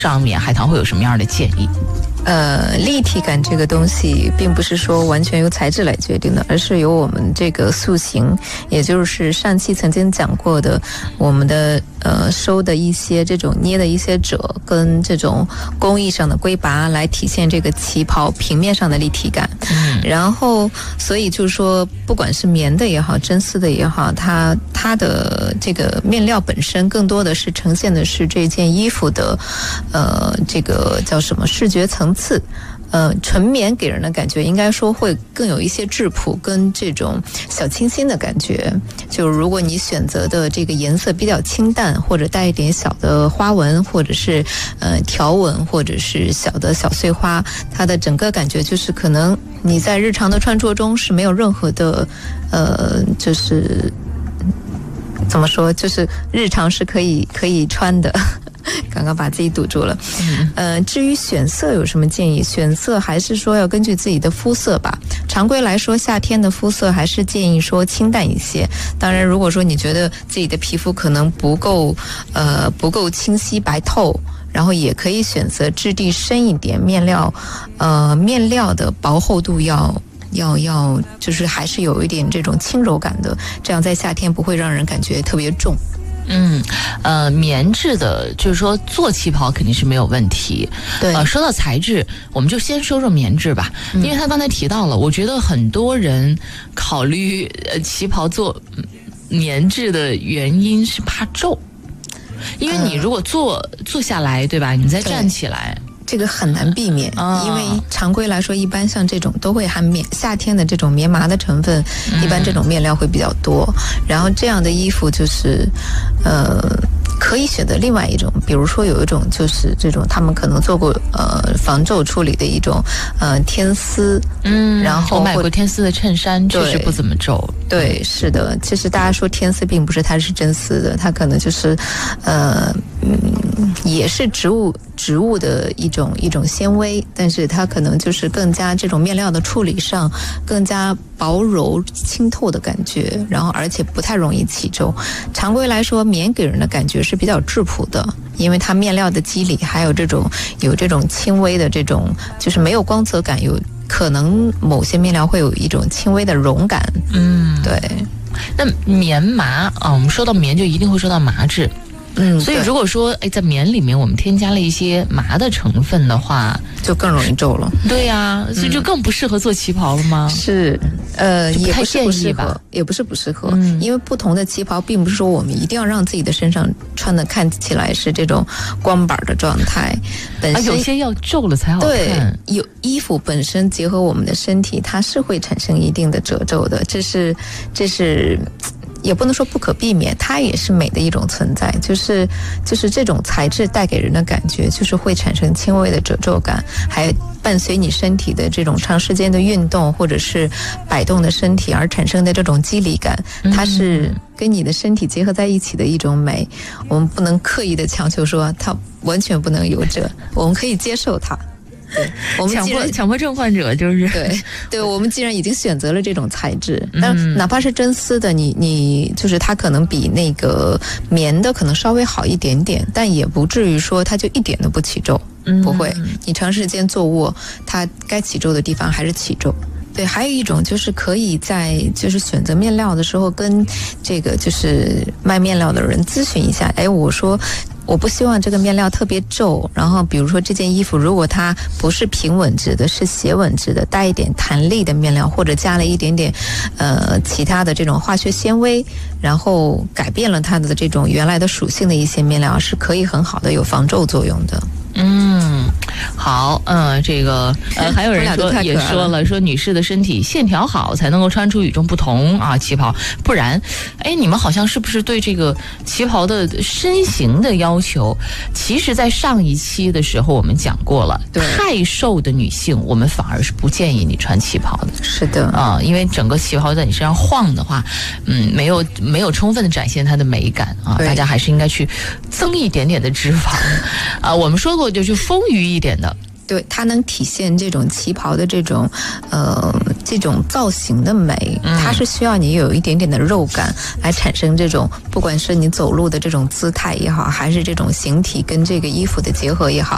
上面海棠会有什么样的建议？ 立体感这个东西并不是说完全由材质来决定的，而是由我们这个塑形，也就是上期曾经讲过的我们的收的一些这种捏的一些褶跟这种工艺上的龟拔来体现这个旗袍平面上的立体感。然后所以就是说不管是棉的也好真丝的也好，它的这个面料本身更多的是呈现的是这件衣服的这个叫什么视觉层次。纯棉给人的感觉应该说会更有一些质朴跟这种小清新的感觉，就是如果你选择的这个颜色比较清淡，或者带一点小的花纹，或者是条纹，或者是小的小碎花，它的整个感觉就是可能你在日常的穿着中是没有任何的就是怎么说，就是日常是可以穿的。刚刚把自己堵住了。至于选色有什么建议？选色还是说要根据自己的肤色吧。常规来说，夏天的肤色还是建议说清淡一些。当然，如果说你觉得自己的皮肤可能不够清晰白透，然后也可以选择质地深一点，面料的薄厚度要就是还是有一点这种轻柔感的，这样在夏天不会让人感觉特别重。 棉质的，就是说做旗袍肯定是没有问题。 对， 说到材质，我们就先说说棉质吧，因为他刚才提到了，我觉得很多人考虑旗袍做棉质的原因是怕皱，因为你如果坐下来，对吧？你再站起来。 这个很难避免，因为常规来说，一般像这种都会含夏天的这种棉麻的成分，一般这种面料会比较多。然后这样的衣服就是，可以选择另外一种，比如说有一种就是这种他们可能做过防皱处理的一种天丝，然后我买过天丝的衬衫，确实不怎么皱。 对，是的，其实大家说天丝并不是它是真丝的，它可能就是也是植物的一种纤维，但是它可能就是更加这种面料的处理上更加薄柔清透的感觉，然后而且不太容易起皱。常规来说，棉给人的感觉是比较质朴的，因为它面料的肌理还有这种轻微的这种就是没有光泽感，有可能某些面料会有一种轻微的绒感。对。 那棉麻我们说到棉就一定会说到麻质。所以如果说在棉里面我们添加了一些麻的成分的话， 就更容易皱了。 对呀，所以就更不适合做旗袍了吗？ 是，也不是不适合，也不是不适合，因为不同的旗袍并不是说我们一定要让自己的身上穿的看起来是这种光板的状态，本身有些要皱了才好看。 对，有衣服本身结合我们的身体，它是会产生一定的褶皱的，这是。也不能说不可避免，它也是美的一种存在，就是这种材质带给人的感觉，就是会产生轻微的褶皱感，还伴随你身体的这种长时间的运动或者是摆动的身体而产生的这种肌理感，它是跟你的身体结合在一起的一种美。我们不能刻意的强求说它完全不能有褶，我们可以接受它。对，我们强迫症患者就是对，我们既然已经选择了这种材质，但哪怕是真丝的，你就是它可能比那个棉的可能稍微好一点点，但也不至于说它就一点都不起皱，不会。你长时间坐卧，它该起皱的地方还是起皱。对，还有一种就是可以在就是选择面料的时候跟这个就是卖面料的人咨询一下，我说我不希望这个面料特别皱，然后比如说这件衣服如果它不是平稳质的，是斜稳质的，带一点弹力的面料，或者加了一点点其他的这种化学纤维，然后改变了它的这种原来的属性的一些面料，是可以很好的有防皱作用的。 好，这个还有人也说了，说女士的身体线条好才能够穿出与众不同旗袍，不然，你们好像是不是对这个旗袍的身形的要求？其实，在上一期的时候我们讲过了，太瘦的女性，我们反而是不建议你穿旗袍的。 是的因为整个旗袍在你身上晃的话，没有充分的展现它的美感大家还是应该去增一点点的脂肪我们说过就是丰腴一点的。 对，它能体现这种旗袍的这种造型的美，它是需要你有一点点的肉感来产生这种，不管是你走路的这种姿态也好，还是这种形体跟这个衣服的结合也好，